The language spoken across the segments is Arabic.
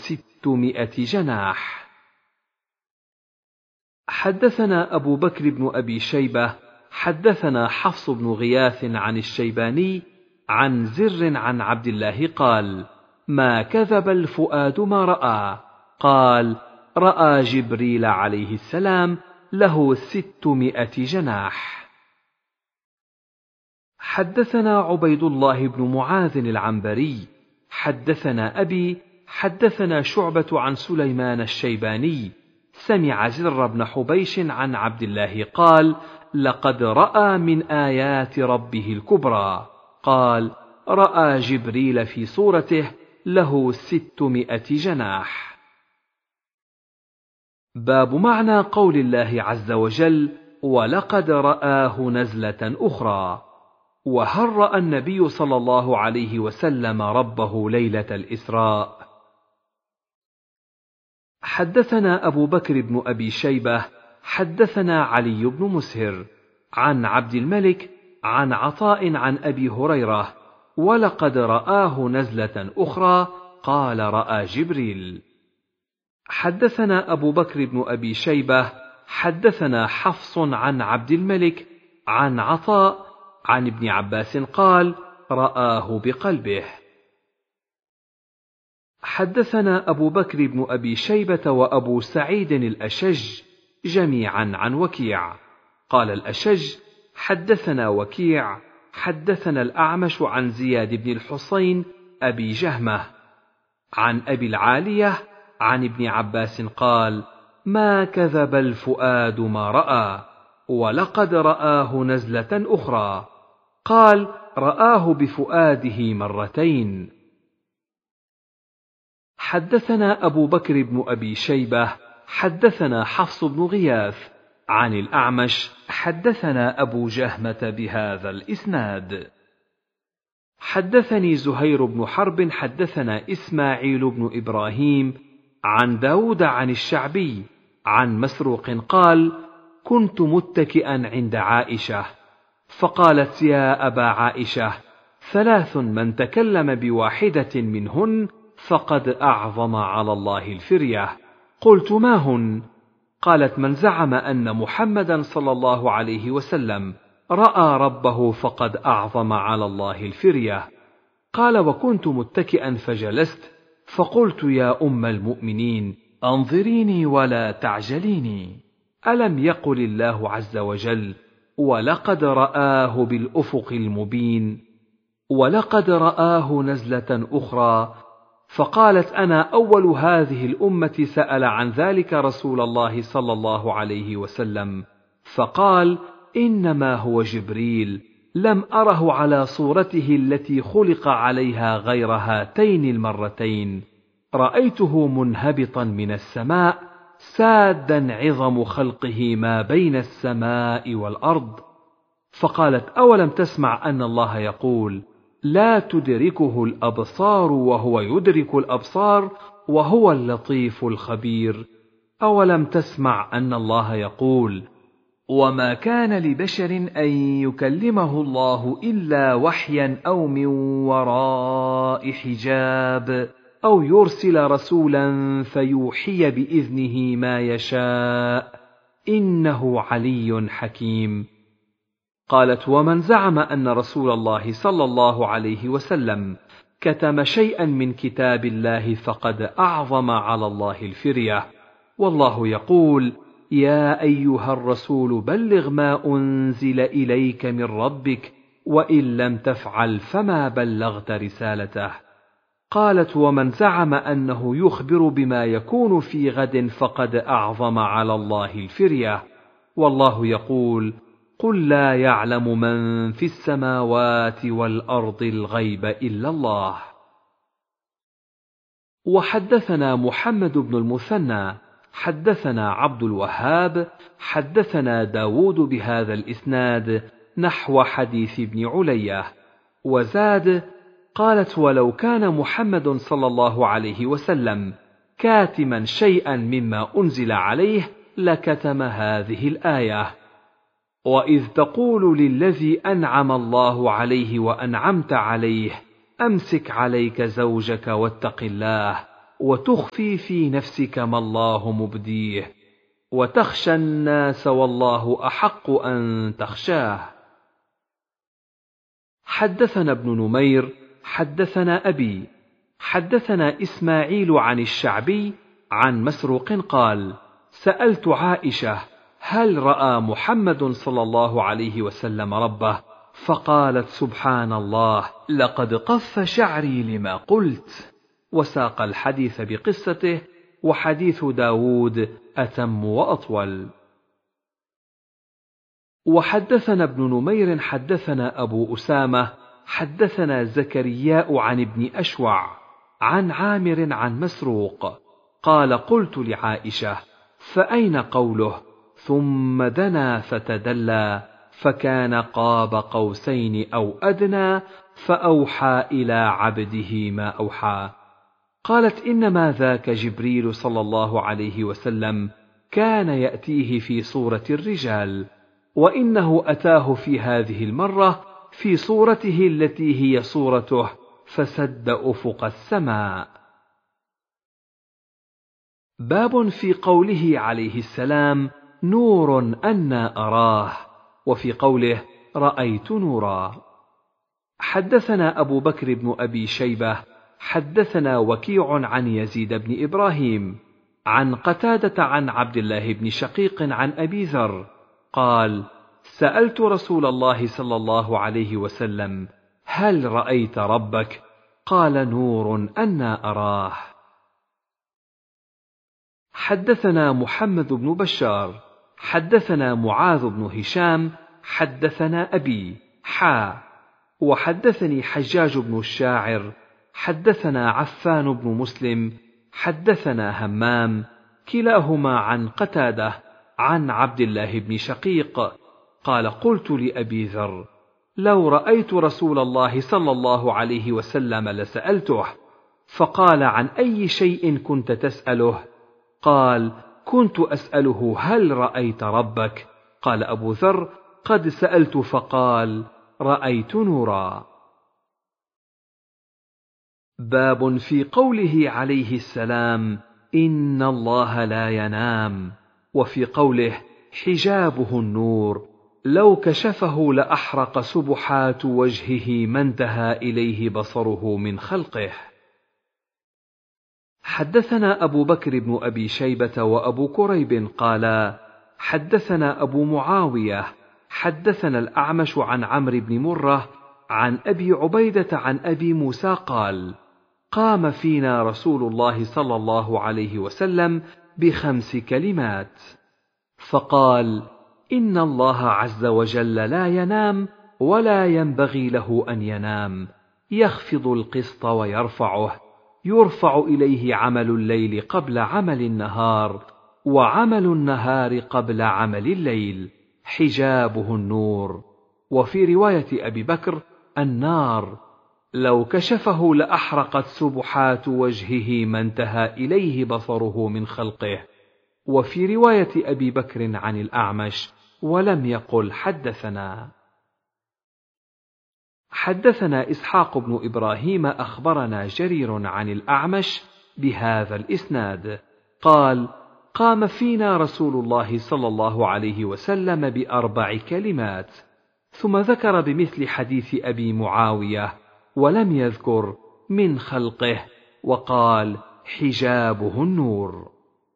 600 جناح. حدثنا أبو بكر بن أبي شيبة حدثنا حفص بن غياث عن الشيباني عن زر عن عبد الله قال: ما كذب الفؤاد ما رأى. قال: رأى جبريل عليه السلام له 600 جناح. حدثنا عبيد الله بن معاذ العنبري حدثنا أبي حدثنا شعبة عن سليمان الشيباني سمع زر بن حبيش عن عبد الله قال: لقد رأى من آيات ربه الكبرى. قال: رأى جبريل في صورته له 600 جناح. باب معنى قول الله عز وجل: ولقد رآه نزلة أخرى. وهل رأى النبي صلى الله عليه وسلم ربه ليلة الإسراء؟ حدثنا أبو بكر بن أبي شيبة حدثنا علي بن مسهر عن عبد الملك عن عطاء عن أبي هريرة: ولقد رآه نزلة أخرى. قال: رأى جبريل. حدثنا أبو بكر بن أبي شيبة حدثنا حفص عن عبد الملك عن عطاء عن ابن عباس قال: رآه بقلبه. حدثنا أبو بكر بن أبي شيبة وأبو سعيد الأشج جميعا عن وكيع قال الأشج: حدثنا وكيع حدثنا الأعمش عن زياد بن الحصين أبي جهمة عن أبي العالية عن ابن عباس قال: ما كذب الفؤاد ما رأى، ولقد رآه نزلة أخرى. قال: رآه بفؤاده مرتين. حدثنا أبو بكر بن أبي شيبة حدثنا حفص بن غياث عن الأعمش حدثنا أبو جهمة بهذا الإسناد. حدثني زهير بن حرب حدثنا إسماعيل بن إبراهيم عن داود عن الشعبي عن مسروق قال: كنت متكئا عند عائشة فقالت: يا أبا عائشة، 3 من تكلم بواحدة منهن فقد أعظم على الله الفرية. قلت: ما هن؟ قالت: من زعم أن محمدا صلى الله عليه وسلم رأى ربه فقد أعظم على الله الفرية. قال: وكنت متكئا فجلست فقلت: يا أم المؤمنين، أنظريني ولا تعجليني. ألم يقل الله عز وجل: ولقد رآه بالأفق المبين؟ ولقد رآه نزلة أخرى. فقالت: أنا أول هذه الأمة سأل عن ذلك رسول الله صلى الله عليه وسلم، فقال: إنما هو جبريل، لم أره على صورته التي خلق عليها غير هاتين المرتين، رأيته منهبطا من السماء سادا عظم خلقه ما بين السماء والأرض. فقالت: أولم تسمع أن الله يقول: لا تدركه الأبصار وهو يدرك الأبصار وهو اللطيف الخبير؟ أولم تسمع أن الله يقول: وما كان لبشر أن يكلمه الله إلا وحيا أو من وراء حجاب أو يرسل رسولا فيوحي بإذنه ما يشاء إنه علي حكيم. قالت: ومن زعم أن رسول الله صلى الله عليه وسلم كتم شيئا من كتاب الله فقد أعظم على الله الفرية. والله يقول: يا أيها الرسول بلغ ما أنزل إليك من ربك وإن لم تفعل فما بلغت رسالته. قالت: ومن زعم أنه يخبر بما يكون في غد فقد أعظم على الله الفرية. والله يقول: قل لا يعلم من في السماوات والأرض الغيب إلا الله. وحدثنا محمد بن المثنى حدثنا عبد الوهاب حدثنا داود بهذا الإسناد نحو حديث ابن علية. وزاد: قالت: ولو كان محمد صلى الله عليه وسلم كاتما شيئا مما أنزل عليه لكتم هذه الآية: وإذ تقول للذي أنعم الله عليه وأنعمت عليه أمسك عليك زوجك واتق الله وتخفي في نفسك ما الله مبديه، وتخشى الناس والله أحق أن تخشاه. حدثنا ابن نمير حدثنا أبي حدثنا إسماعيل عن الشعبي عن مسروق قال: سألت عائشة: هل رأى محمد صلى الله عليه وسلم ربه؟ فقالت: سبحان الله، لقد قف شعري لما قلت. وساق الحديث بقصته، وحديث داود أتم وأطول. وحدثنا ابن نمير حدثنا أبو أسامة حدثنا زكرياء عن ابن أشوع عن عامر عن مسروق قال: قلت لعائشة: فأين قوله ثم دنا فتدلى فكان قاب قوسين أو أدنى فأوحى إلى عبده ما أوحى؟ قالت: إنما ذاك جبريل صلى الله عليه وسلم، كان يأتيه في صورة الرجال، وإنه أتاه في هذه المرة في صورته التي هي صورته، فسد أفق السماء. باب في قوله عليه السلام: نور أنى أراه، وفي قوله: رأيت نورا. حدثنا أبو بكر بن أبي شيبة حدثنا وكيع عن يزيد بن إبراهيم عن قتادة عن عبد الله بن شقيق عن أبي ذر قال: سألت رسول الله صلى الله عليه وسلم: هل رأيت ربك؟ قال: نور أنى أراه. حدثنا محمد بن بشار حدثنا معاذ بن هشام حدثنا أبي وحدثني حجاج بن الشاعر حدثنا عفان بن مسلم حدثنا همام كلاهما عن قتادة عن عبد الله بن شقيق قال: قلت لأبي ذر: لو رأيت رسول الله صلى الله عليه وسلم لسألته. فقال: عن أي شيء كنت تسأله؟ قال: كنت أسأله: هل رأيت ربك؟ قال أبو ذر: قد سألت، فقال: رأيت نورا. باب في قوله عليه السلام: إن الله لا ينام، وفي قوله: حجابه النور، لو كشفه لأحرق سبحات وجهه ما انتهى إليه بصره من خلقه. حدثنا أبو بكر بن أبي شيبة وأبو كريب قالا: حدثنا أبو معاوية حدثنا الأعمش عن عمرو بن مرة عن أبي عبيدة عن أبي موسى قال: قام فينا رسول الله صلى الله عليه وسلم ب5 كلمات، فقال: إن الله عز وجل لا ينام ولا ينبغي له أن ينام، يخفض القسط ويرفعه، يرفع إليه عمل الليل قبل عمل النهار، وعمل النهار قبل عمل الليل، حجابه النور. وفي رواية أبي بكر: النار، لو كشفه لأحرقت سبحات وجهه ما انتهى إليه بصره من خلقه. وفي رواية أبي بكر عن الأعمش ولم يقل حدثنا. حدثنا إسحاق بن إبراهيم أخبرنا جرير عن الأعمش بهذا الإسناد قال: قام فينا رسول الله صلى الله عليه وسلم ب4 كلمات، ثم ذكر بمثل حديث أبي معاوية ولم يذكر من خلقه، وقال: حجابه النور.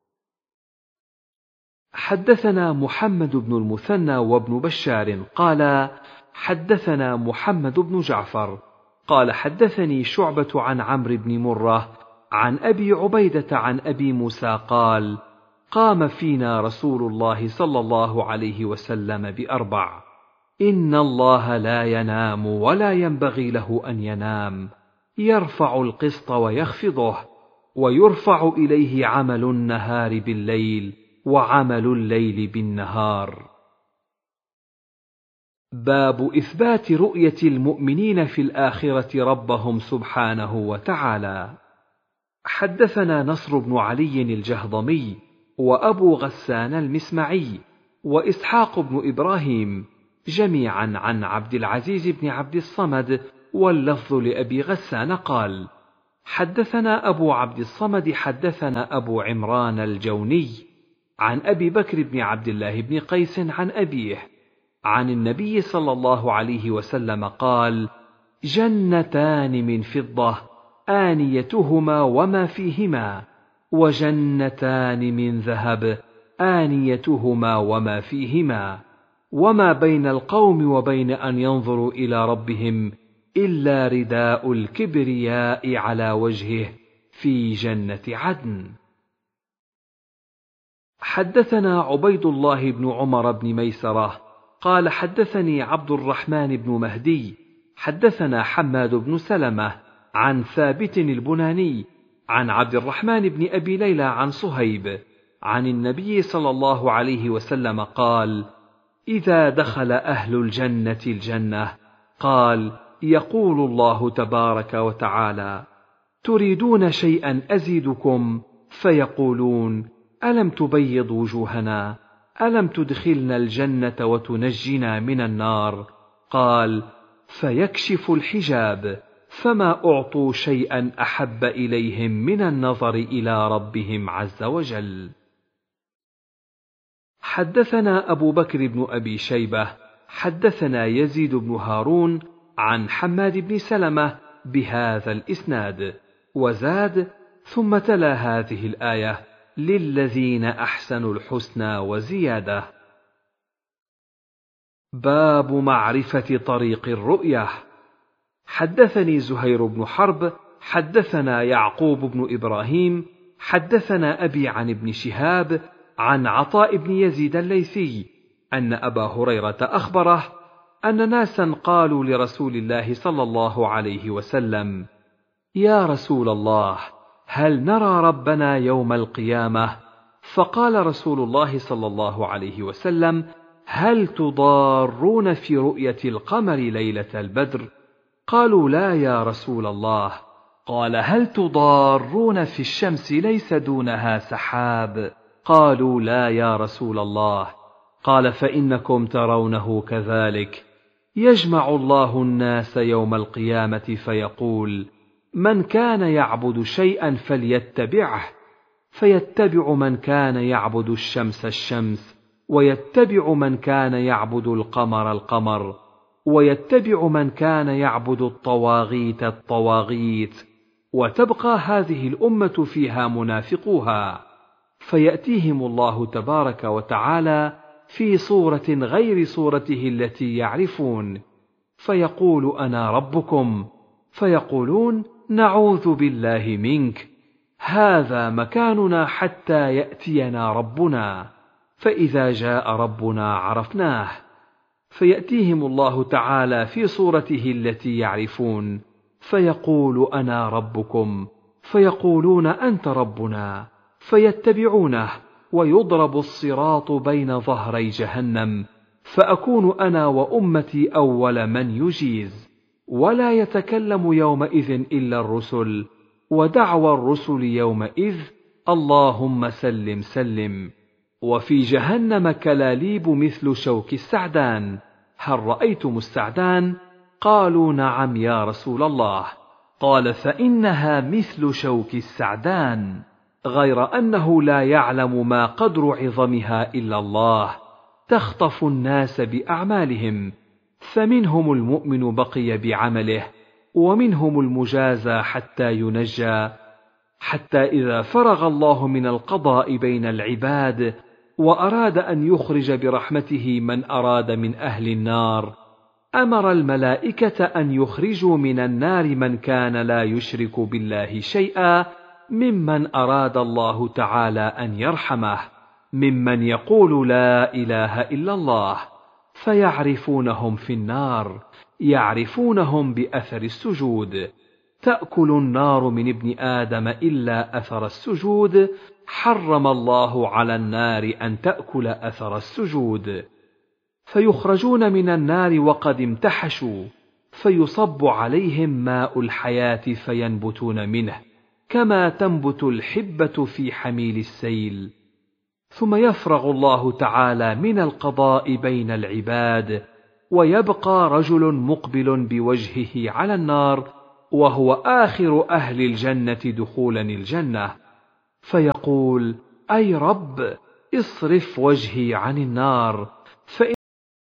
حدثنا محمد بن المثنى وابن بشار قال: حدثنا محمد بن جعفر قال: حدثني شعبة عن عمرو بن مرة عن أبي عبيدة عن أبي موسى قال: قام فينا رسول الله صلى الله عليه وسلم ب4: إن الله لا ينام ولا ينبغي له أن ينام، يرفع القسط ويخفضه، ويرفع إليه عمل النهار بالليل وعمل الليل بالنهار. باب إثبات رؤية المؤمنين في الآخرة ربهم سبحانه وتعالى. حدثنا نصر بن علي الجهضمي وأبو غسان المسمعي وإسحاق بن إبراهيم جميعا عن عبد العزيز بن عبد الصمد، واللفظ لأبي غسان قال: حدثنا أبو عبد الصمد حدثنا أبو عمران الجوني عن أبي بكر بن عبد الله بن قيس عن أبيه عن النبي صلى الله عليه وسلم قال: جنتان من فضة آنيتهما وما فيهما، وجنتان من ذهب آنيتهما وما فيهما، وما بين القوم وبين أن ينظروا إلى ربهم إلا رداء الكبرياء على وجهه في جنة عدن. حدثنا عبيد الله بن عمر بن ميسرة قال: حدثني عبد الرحمن بن مهدي حدثنا حماد بن سلمة عن ثابت البناني عن عبد الرحمن بن أبي ليلى عن صهيب عن النبي صلى الله عليه وسلم قال: إذا دخل أهل الجنة الجنة قال: يقول الله تبارك وتعالى: تريدون شيئا أزيدكم؟ فيقولون: ألم تبيض وجوهنا؟ ألم تدخلنا الجنة وتنجنا من النار؟ قال: فيكشف الحجاب، فما أعطوا شيئا أحب إليهم من النظر إلى ربهم عز وجل. حدثنا أبو بكر بن أبي شيبة حدثنا يزيد بن هارون عن حماد بن سلمة بهذا الإسناد، وزاد: ثم تلا هذه الآية: للذين أحسنوا الحسنى وزيادة. باب معرفة طريق الرؤية. حدثني زهير بن حرب حدثنا يعقوب بن إبراهيم حدثنا أبي عن ابن شهاب عن عطاء بن يزيد الليثي أن أبا هريرة أخبره أن ناسا قالوا لرسول الله صلى الله عليه وسلم: يا رسول الله، هل نرى ربنا يوم القيامة؟ فقال رسول الله صلى الله عليه وسلم: هل تضارون في رؤية القمر ليلة البدر؟ قالوا: لا يا رسول الله. قال: هل تضارون في الشمس ليس دونها سحاب؟ قالوا: لا يا رسول الله. قال: فإنكم ترونه كذلك. يجمع الله الناس يوم القيامة فيقول: من كان يعبد شيئا فليتبعه، فيتبع من كان يعبد الشمس الشمس، ويتبع من كان يعبد القمر القمر، ويتبع من كان يعبد الطواغيت الطواغيت، وتبقى هذه الأمة فيها منافقوها، فيأتيهم الله تبارك وتعالى في صورة غير صورته التي يعرفون، فيقول: أنا ربكم، فيقولون: نعوذ بالله منك، هذا مكاننا حتى يأتينا ربنا، فإذا جاء ربنا عرفناه، فيأتيهم الله تعالى في صورته التي يعرفون، فيقول: أنا ربكم، فيقولون: أنت ربنا، فيتبعونه، ويضرب الصراط بين ظهري جهنم، فأكون أنا وأمتي أول من يجيز، ولا يتكلم يومئذ إلا الرسل، ودعوى الرسل يومئذ: اللهم سلم سلم. وفي جهنم كلاليب مثل شوك السعدان، هل رأيتم السعدان؟ قالوا: نعم يا رسول الله. قال: فإنها مثل شوك السعدان، غير أنه لا يعلم ما قدر عظمها إلا الله، تخطف الناس بأعمالهم، فمنهم المؤمن بقي بعمله، ومنهم المجازى حتى ينجى، حتى إذا فرغ الله من القضاء بين العباد وأراد أن يخرج برحمته من أراد من أهل النار، أمر الملائكة أن يخرجوا من النار من كان لا يشرك بالله شيئا، ممن أراد الله تعالى أن يرحمه، ممن يقول لا إله إلا الله، فيعرفونهم في النار، يعرفونهم بأثر السجود، تأكل النار من ابن آدم إلا أثر السجود، حرم الله على النار أن تأكل أثر السجود، فيخرجون من النار وقد امتحشوا، فيصب عليهم ماء الحياة فينبتون منه، كما تنبت الحبة في حميل السيل، ثم يفرغ الله تعالى من القضاء بين العباد، ويبقى رجل مقبل بوجهه على النار، وهو آخر أهل الجنة دخولا الجنة، فيقول: أي رب، اصرف وجهي عن النار،